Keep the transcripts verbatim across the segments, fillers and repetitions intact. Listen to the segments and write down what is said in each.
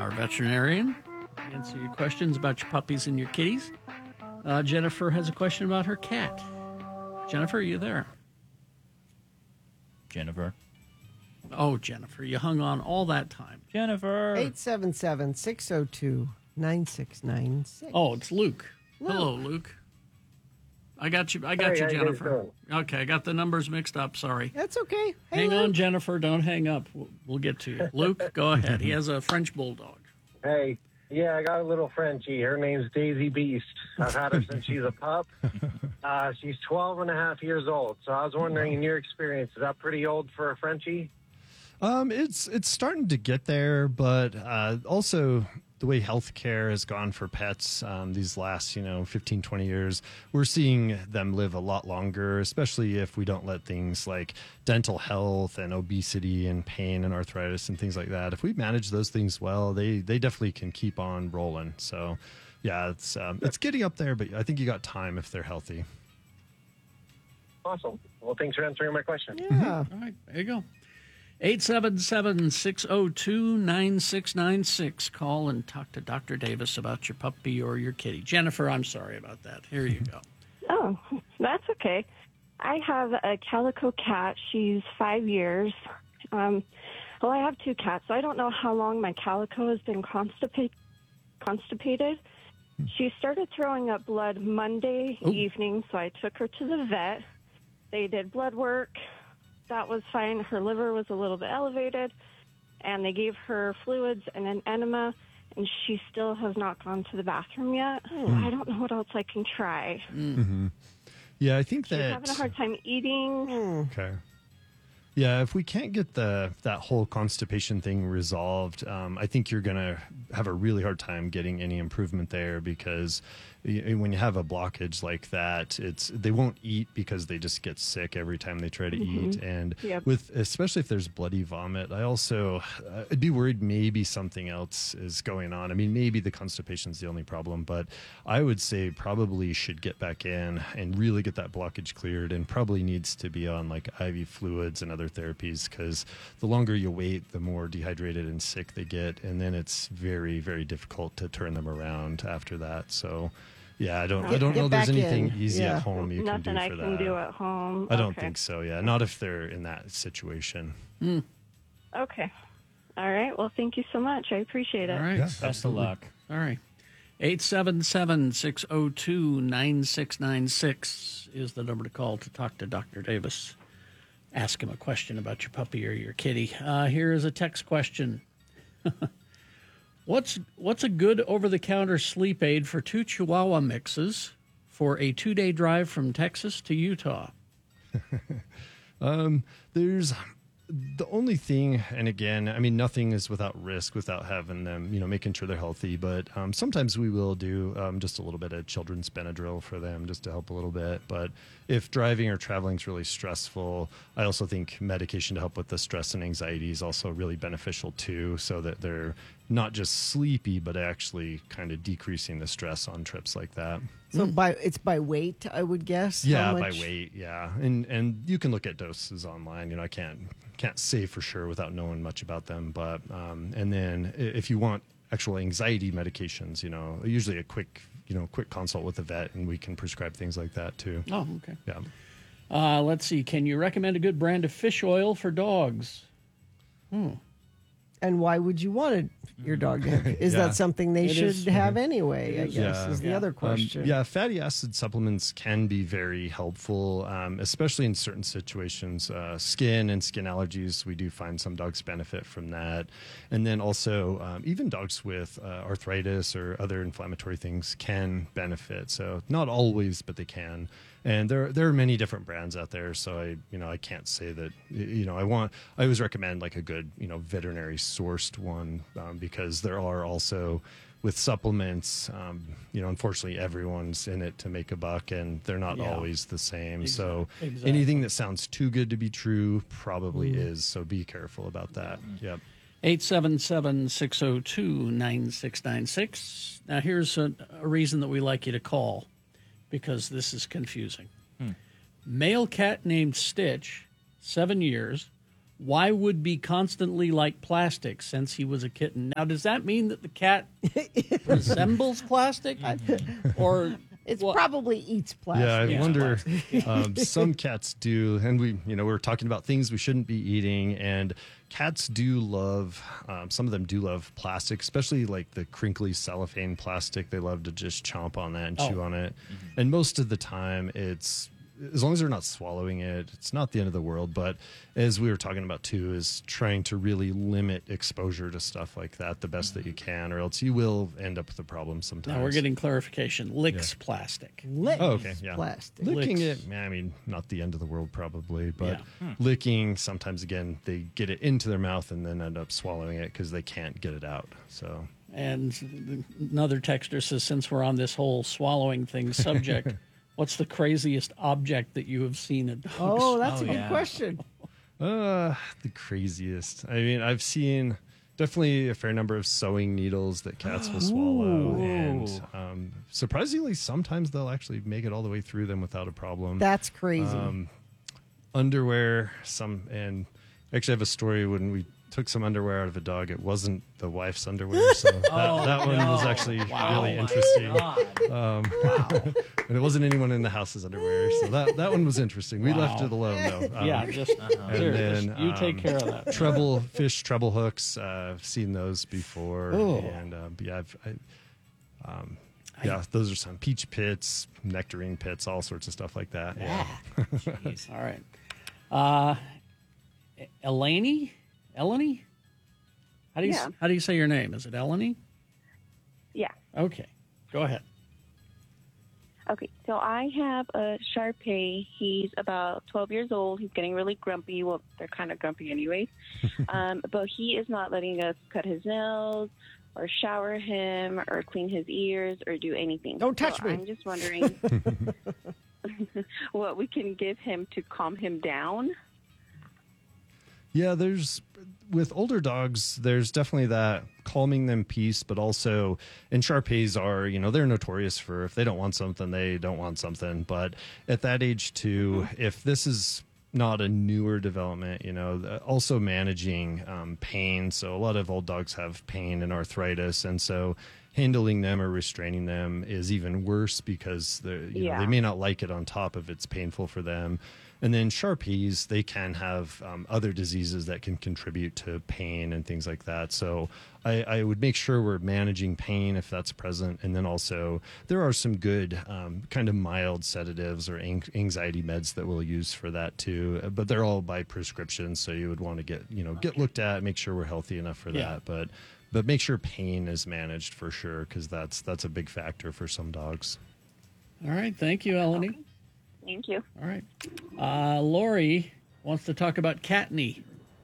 our veterinarian. Answer your questions about your puppies and your kitties. Uh, Jennifer has a question about her cat. Jennifer, are you there? Jennifer. Oh, Jennifer, you hung on all that time. Jennifer. eight seven seven, six oh two, nine six nine six. Oh, it's Luke. Luke. Hello, Luke. I got you. I got Hey, you, how you guys Jennifer. doing? Okay, I got the numbers mixed up. Sorry. That's okay. Hey, hang on, Luke. Jennifer. Don't hang up. We'll, we'll get to you. Luke, go ahead. He has a French bulldog. Hey, yeah, I got a little Frenchie. Her name's Daisy Beast. I've had her since she's a pup. Uh, she's twelve and a half years old. So I was wondering, in your experience, is that pretty old for a Frenchie? Um, it's it's starting to get there, but uh, also the way healthcare has gone for pets um, these last, you know, fifteen, twenty years, we're seeing them live a lot longer, especially if we don't let things like dental health and obesity and pain and arthritis and things like that. If we manage those things well, they, they definitely can keep on rolling. So, yeah, it's um, it's getting up there, but I think you got time if they're healthy. Awesome. Well, thanks for answering my question. Yeah. All right, there you go. eight seven seven, six oh two, nine six nine six. Call and talk to Doctor Davis about your puppy or your kitty. Jennifer, I'm sorry about that. Here you go. Oh, that's okay. I have a calico cat. She's five years. Um, well, I have two cats, so I don't know how long my calico has been constipa- constipated. She started throwing up blood Monday Ooh. evening, so I took her to the vet. They did blood work. That was fine. Her liver was a little bit elevated, and they gave her fluids and an enema, and she still has not gone to the bathroom yet. I don't know what else I can try. Mm-hmm. Yeah, I think She's that having a hard time eating. Okay. Yeah, if we can't get the that whole constipation thing resolved, um, I think you're going to have a really hard time getting any improvement there because y- when you have a blockage like that, it's they won't eat because they just get sick every time they try to Mhm. eat. And Yep. with especially if there's bloody vomit, I also uh, I'd be worried maybe something else is going on. I mean, maybe the constipation's the only problem, but I would say probably should get back in and really get that blockage cleared, and probably needs to be on like I V fluids and other therapies because the longer you wait, the more dehydrated and sick they get, and then it's very, very difficult to turn them around after that. So, yeah, I don't, I don't Get know there's back anything in. easy Yeah. at home you Nothing can do I for can that. do at home. I don't Okay. think so. Yeah, not if they're in that situation. Okay. All right. Well, thank you so much. I appreciate it. All right. Yeah, Best absolutely. of luck. All right. eight seven seven, six oh two, nine six nine six is the number to call to talk to Doctor Davis. Ask him a question about your puppy or your kitty. Uh, here is a text question. What's what's a good over-the-counter sleep aid for two Chihuahua mixes for a two-day drive from Texas to Utah? Um, there's the only thing, and again, I mean, nothing is without risk, without having them, you know, making sure they're healthy. But um, sometimes we will do um, just a little bit of children's Benadryl for them just to help a little bit. But if driving or traveling is really stressful, I also think medication to help with the stress and anxiety is also really beneficial too, so that they're not just sleepy, but actually kind of decreasing the stress on trips like that. So by it's by weight, I would guess. how Yeah, by much- weight. Yeah, and and you can look at doses online. You know, I can't can't say for sure without knowing much about them. But um, and then i- if you want actual anxiety medications, you know, usually a quick you know quick consult with a vet, and we can prescribe things like that too. Oh, okay. Yeah. Uh, let's see. Can you recommend a good brand of fish oil for dogs? And why would you want it, your dog to have? Is Yeah. that something they It should is. have anyway, I guess, Yeah. is the Yeah. other Um, question. yeah, fatty acid supplements can be very helpful, um, especially in certain situations. Uh, skin and skin allergies, we do find some dogs benefit from that. And then also, um, even dogs with uh, arthritis or other inflammatory things can benefit. So not always, but they can. And there there are many different brands out there, so I you know I can't say that y- you know I want I always recommend like a good you know veterinary sourced one um, because there are also with supplements um, you know unfortunately everyone's in it to make a buck and they're not Yeah. always the same. Exact- So exactly. anything that sounds too good to be true probably is. So be careful about that. Yep. eight seven seven, six oh two, nine six nine six. Now, here's a, a reason that we like you to call, because this is confusing. Male cat named Stitch, seven years, why would be constantly like plastic since he was a kitten? Now, does that mean that the cat resembles plastic? Or It's what? probably eats plastic. Yeah, I Yeah. wonder. Um, some cats do, and we, you know, we were talking about things we shouldn't be eating, and cats do love. Um, some of them do love plastic, especially like the crinkly cellophane plastic. They love to just chomp on that and chew Oh. on it, and most of the time, it's as long as they're not swallowing it, it's not the end of the world. But as we were talking about too, is trying to really limit exposure to stuff like that the best that you can, or else you will end up with a problem sometimes. Now we're getting clarification. Licks plastic. Licks Oh, okay, yeah. plastic. Licking Licks. it, I mean, not the end of the world probably, but Yeah. licking, sometimes again, they get it into their mouth and then end up swallowing it because they can't get it out. So, And another texter says, since we're on this whole swallowing thing subject, what's the craziest object that you have seen a dog Oh, that's Oh, a good yeah. question. uh, the craziest. I mean, I've seen definitely a fair number of sewing needles that cats will swallow. And um, surprisingly, sometimes they'll actually make it all the way through them without a problem. That's crazy. Um, underwear, some, and actually I have a story when we took some underwear out of a dog. It wasn't the wife's underwear, so that, Oh, that one was no. actually Wow. really interesting. God. Um, and it wasn't anyone in the house's underwear, so that that one was interesting. We left Wow. it alone though. Um, Yeah, just and here, then, just you take um, care of that. treble fish, treble hooks. Uh, I've seen those before, Oh. and um, yeah, I've, I, um, yeah, those are some peach pits, nectarine pits, all sorts of stuff like that. Yeah. Jeez. All right. Uh, Eleni? Eleni? How do you Yeah. how do you say your name? Is it Eleni? Yeah. Okay. Go ahead. Okay, so I have a Shar Pei. He's about twelve years old. He's getting really grumpy. Well, they're kind of grumpy anyway. um, but he is not letting us cut his nails or shower him or clean his ears or do anything. Don't touch so me. I'm just wondering what we can give him to calm him down. Yeah, there's with older dogs, there's definitely that calming them piece, but also, and Shar Peis are, you know, they're notorious for if they don't want something, they don't want something. But at that age too, if this is not a newer development, you know, the- also managing um, pain. So a lot of old dogs have pain and arthritis, and so handling them or restraining them is even worse because they you know, Yeah. they may not like it on top if it's painful for them. And then Shar Peis, they can have um, other diseases that can contribute to pain and things like that. So I, I would make sure we're managing pain if that's present. And then also there are some good um, kind of mild sedatives or an- anxiety meds that we'll use for that too. But they're all by prescription. So you would want to get, you know, get looked at, make sure we're healthy enough for Yeah. that. But but make sure pain is managed for sure, because that's that's a big factor for some dogs. All right. Thank you, Eleni. Thank you. All right. Uh, Lori wants to talk about Katney.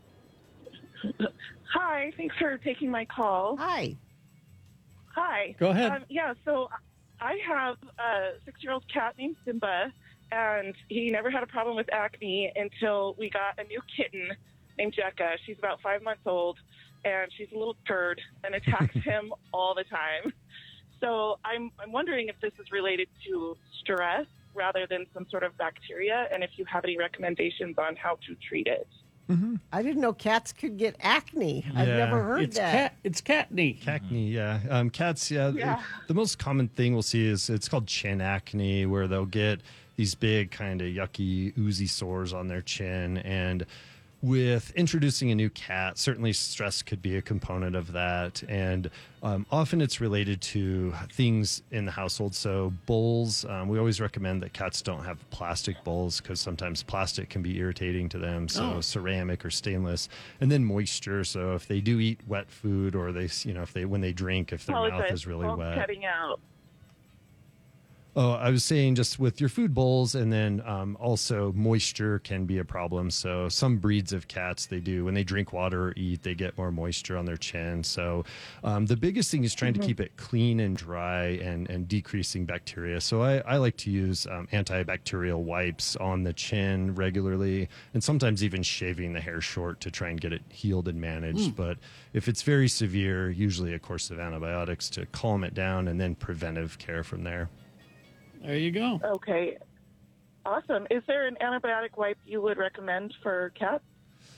Hi, thanks for taking my call. Hi. Hi. Go ahead. Um, yeah, so I have a six-year-old cat named Simba, and he never had a problem with acne until we got a new kitten named Jekka. She's about five months old, and she's a little turd and attacks him all the time. So I'm, I'm wondering if this is related to stress rather than some sort of bacteria, and if you have any recommendations on how to treat it. I didn't know cats could get acne. I've Yeah. never heard It's that. cat. It's Katney. Acne, yeah. Um, cats, yeah. Yeah. The, the most common thing we'll see is it's called chin acne, where they'll get these big kind of yucky, oozy sores on their chin. And with introducing a new cat, certainly stress could be a component of that. And um, often it's related to things in the household. So bowls, um, we always recommend that cats don't have plastic bowls because sometimes plastic can be irritating to them. So Oh. ceramic or stainless. And then moisture. So if they do eat wet food, or they, you know, if they, when they drink, if their mouth Apologize. is really Phone's wet. cutting out. Oh, I was saying just with your food bowls, and then um, also moisture can be a problem. So some breeds of cats, they do when they drink water or eat, they get more moisture on their chin. So um, the biggest thing is trying to keep it clean and dry and, and decreasing bacteria. So I, I like to use um, antibacterial wipes on the chin regularly, and sometimes even shaving the hair short to try and get it healed and managed. But if it's very severe, usually a course of antibiotics to calm it down, and then preventive care from there. There you go. Okay. Awesome. Is there an antibiotic wipe you would recommend for cats?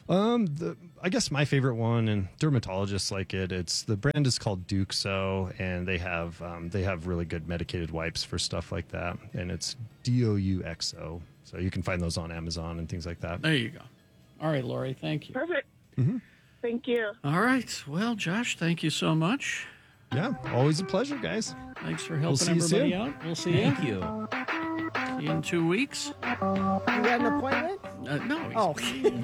Um, the, I guess my favorite one, and dermatologists like it. It's the brand is called Duxo, and they have um, they have really good medicated wipes for stuff like that, and it's D O U X O. So you can find those on Amazon and things like that. There you go. All right, Lori, thank you. Perfect. Mm-hmm. Thank you. All right. Well, Josh, thank you so much. Yeah, always a pleasure, guys. Thanks for We'll helping see you everybody soon. out. We'll see Thank you. you. See you in two weeks. You got an appointment? Uh, no. he's- Oh.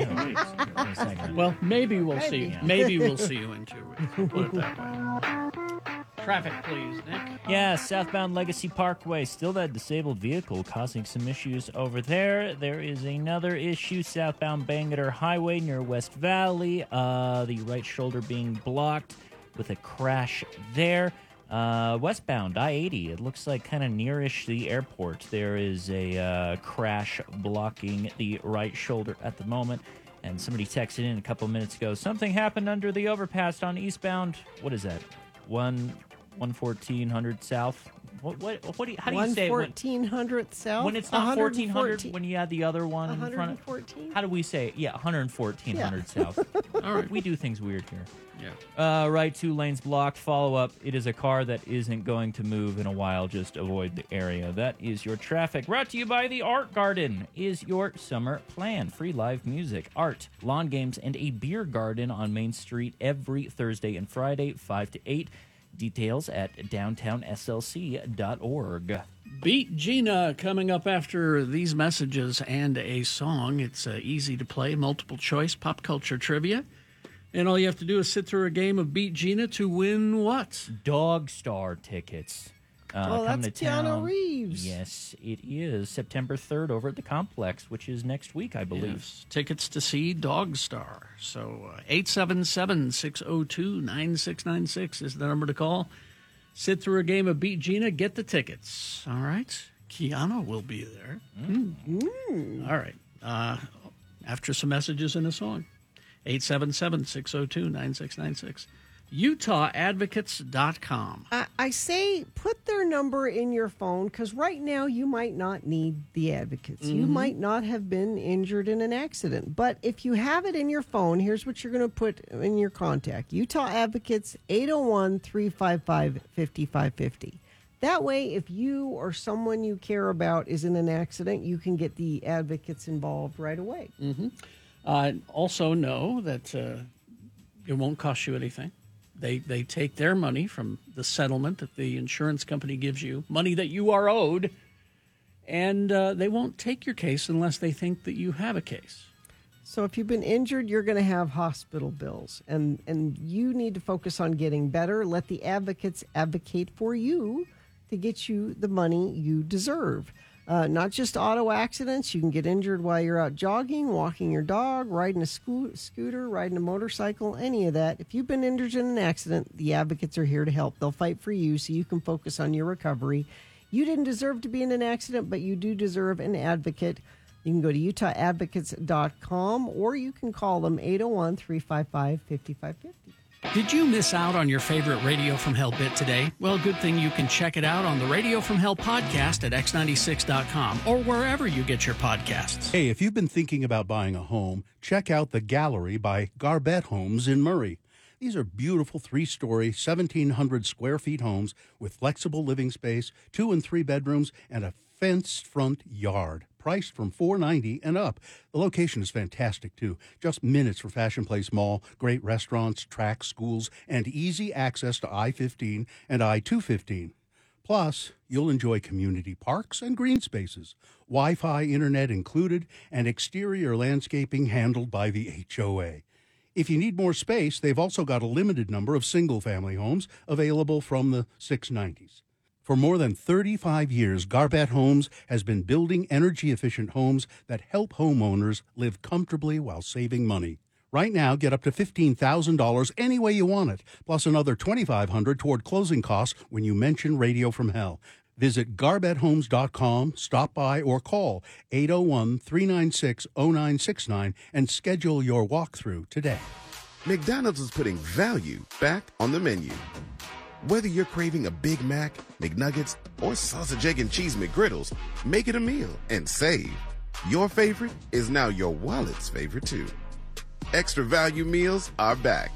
Wait a second. Well, maybe we'll see. Maybe. Maybe we'll see you in two weeks. We'll put it that way. Traffic, please, Nick. Yeah, southbound Legacy Parkway, still that disabled vehicle causing some issues over there. There is another issue, southbound Bangerter Highway near West Valley. Uh, the right shoulder being blocked with a crash there. Uh, westbound I eighty, it looks like kind of nearish the airport. There is a uh, crash blocking the right shoulder at the moment. And somebody texted in a couple minutes ago, something happened under the overpass on eastbound. What is that? One one fourteen hundred south. What what what do you, how do you say it when, fourteen hundred south? when it's not fourteen hundred? one hundred fourteen. When you add the other one in front of one hundred fourteen? How do we say it? Yeah, one fourteen hundred Yeah. south. All right. We do things weird here. Yeah. Uh, right, two lanes blocked. Follow up. It is a car that isn't going to move in a while. Just avoid the area. That is your traffic. Brought to you by the Art Garden. Is your summer plan. Free live music, art, lawn games, and a beer garden on Main Street every Thursday and Friday, five to eight. Details at downtown S L C dot org. Beat Gina coming up after these messages and a song. It's uh, easy to play, multiple choice, pop culture trivia. And all you have to do is sit through a game of Beat Gina to win what? Dog Star tickets. Uh, Oh, coming that's to town. Keanu Reeves. Yes, it is September third over at the Complex, which is next week, I believe. Yes. Tickets to see Dog Star. So uh, eight seven seven, six oh two, nine six nine six is the number to call. Sit through a game of Beat Gina, get the tickets. All right. Keanu will be there. Mm. All right. Uh, after some messages and a song. eight seven seven, six oh two, nine six nine six. Utah Advocates dot com. I, I say put their number in your phone because right now you might not need the advocates. You might not have been injured in an accident. But if you have it in your phone, here's what you're going to put in your contact. Utah Advocates, eight oh one, three five five, five five five oh. That way, if you or someone you care about is in an accident, you can get the advocates involved right away. Mm-hmm. Uh, also know that uh, it won't cost you anything. They they take their money from the settlement that the insurance company gives you, money that you are owed, and uh, they won't take your case unless they think that you have a case. So if you've been injured, you're going to have hospital bills, and, and you need to focus on getting better. Let the advocates advocate for you to get you the money you deserve. Uh, not just auto accidents. You can get injured while you're out jogging, walking your dog, riding a sco- scooter, riding a motorcycle, any of that. If you've been injured in an accident, the advocates are here to help. They'll fight for you so you can focus on your recovery. You didn't deserve to be in an accident, but you do deserve an advocate. You can go to utah advocates dot com or you can call them eight oh one, three five five, five five five oh. Did you miss out on your favorite Radio from Hell bit today? Well, good thing you can check it out on the Radio from Hell podcast at x ninety-six dot com or wherever you get your podcasts. Hey, if you've been thinking about buying a home, check out The Gallery by Garbett Homes in Murray. These are beautiful three-story, seventeen hundred square feet homes with flexible living space, two and three bedrooms, and a fenced front yard. Priced from four hundred ninety dollars and up. The location is fantastic, too. Just minutes from Fashion Place Mall, great restaurants, tracks, schools, and easy access to I fifteen and I two fifteen. Plus, you'll enjoy community parks and green spaces, Wi-Fi internet included, and exterior landscaping handled by the H O A. If you need more space, they've also got a limited number of single-family homes available from the six nineties. For more than thirty-five years, Garbett Homes has been building energy-efficient homes that help homeowners live comfortably while saving money. Right now, get up to fifteen thousand dollars any way you want it, plus another twenty-five hundred dollars toward closing costs when you mention Radio from Hell. Visit garbett homes dot com, stop by, or call eight oh one, three nine six, oh nine six nine and schedule your walkthrough today. McDonald's is putting value back on the menu. Whether you're craving a Big Mac, McNuggets, or sausage, egg, and cheese McGriddles, make it a meal and save. Your favorite is now your wallet's favorite, too. extra value meals are back.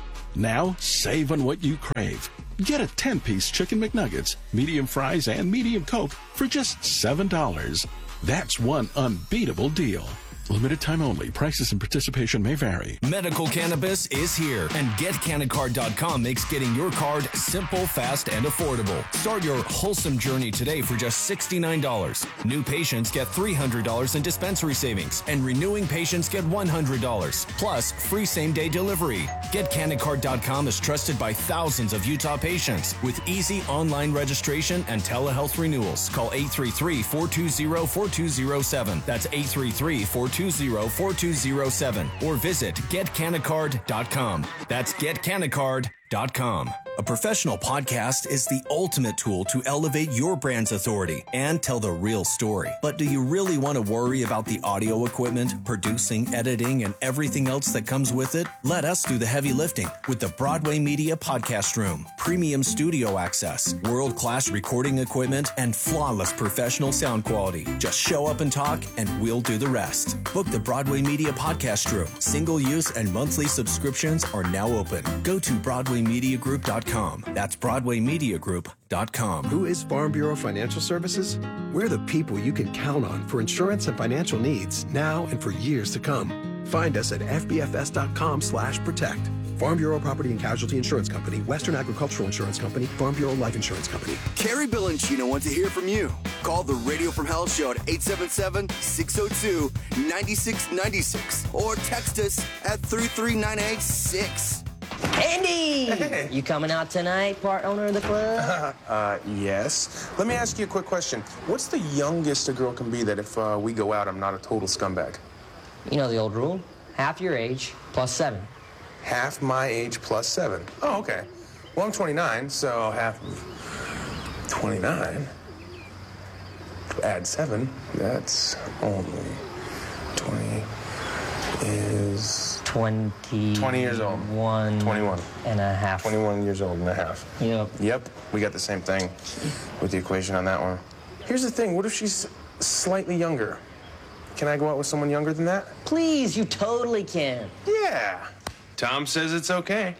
Now, save on what you crave. Get a ten-piece Chicken McNuggets, medium fries, and medium Coke for just seven dollars. That's one unbeatable deal. Limited time only. Prices and participation may vary. Medical cannabis is here, and Get Canna Card dot com makes getting your card simple, fast, and affordable. Start your wholesome journey today for just sixty-nine dollars. New patients get three hundred dollars in dispensary savings, and renewing patients get one hundred dollars, plus free same-day delivery. Get Canna Card dot com is trusted by thousands of Utah patients with easy online registration and telehealth renewals. Call eight three three, four two zero, four two zero seven. That's eight three three, four two zero, four two zero seven. Or visit Get Canna Card dot com. That's Get Canna Card dot com. A professional podcast is the ultimate tool to elevate your brand's authority and tell the real story. But do you really want to worry about the audio equipment, producing, editing, and everything else that comes with it? Let us do the heavy lifting with the Broadway Media Podcast Room. Premium studio access, world-class recording equipment, and flawless professional sound quality. Just show up and talk, and we'll do the rest. Book the Broadway Media Podcast Room. Single-use and monthly subscriptions are now open. Go to Broadway Media Group dot com. That's Broadway Media Group dot com. Who is Farm Bureau Financial Services? We're the people you can count on for insurance and financial needs now and for years to come. Find us at F B F S dot com slash protect. Farm Bureau Property and Casualty Insurance Company, Western Agricultural Insurance Company, Farm Bureau Life Insurance Company. Carrie Billancino wants to hear from you. Call the Radio from Hell Show at eight seven seven, six oh two, nine six nine six or text us at three three nine eight six. Andy! Hey. You coming out tonight, part owner of the club? uh, yes. Let me ask you a quick question. What's the youngest a girl can be that if uh, we go out, I'm not a total scumbag? You know the old rule. Half your age plus seven. Half my age plus seven. Oh, okay. Well, I'm twenty-nine, so half of twenty-nine. Add seven, that's only twenty is... twenty. twenty years old. One. twenty-one. And a half. twenty-one years old and a half. Yep. Yep. We got the same thing with the equation on that one. Here's the thing. What if she's slightly younger? Can I go out with someone younger than that? Please, you totally can. Yeah. Tom says it's okay.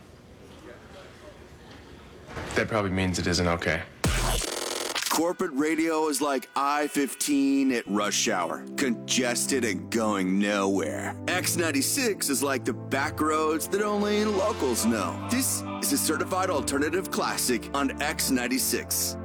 That probably means it isn't okay. Corporate radio is like I fifteen at rush hour, congested and going nowhere. X ninety-six is like the back roads that only locals know. This is a certified alternative classic on X ninety-six.